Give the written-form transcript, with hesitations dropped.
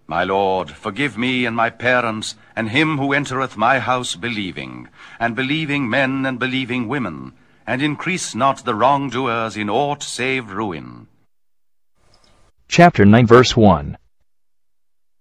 My Lord, forgive me and my parents, and him who entereth my house believing, and believing men and believing women, and increase not the wrongdoers in aught save ruin. Chapter 9 verse 1.